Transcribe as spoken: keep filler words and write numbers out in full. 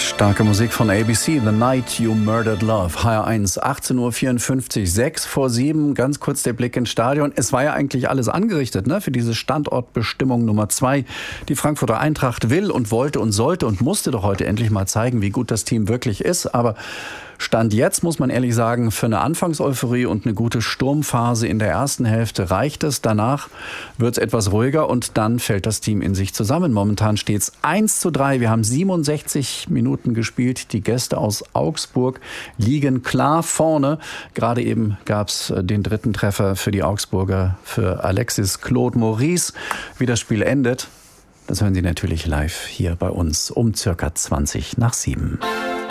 Starke Musik von A B C, The Night You Murdered Love, H R eins, achtzehn Uhr vierundfünfzig, sechs vor sieben, ganz kurz der Blick ins Stadion. Es war ja eigentlich alles angerichtet, ne, für diese Standortbestimmung Nummer zwei. Die Frankfurter Eintracht will und wollte und sollte und musste doch heute endlich mal zeigen, wie gut das Team wirklich ist, aber Stand jetzt, muss man ehrlich sagen, für eine Anfangseuphorie und eine gute Sturmphase in der ersten Hälfte reicht es. Danach wird es etwas ruhiger und dann fällt das Team in sich zusammen. Momentan steht es eins zu drei. Wir haben siebenundsechzig Minuten gespielt. Die Gäste aus Augsburg liegen klar vorne. Gerade eben gab es den dritten Treffer für die Augsburger, für Alexis Claude Maurice. Wie das Spiel endet, das hören Sie natürlich live hier bei uns um circa zwanzig nach sieben.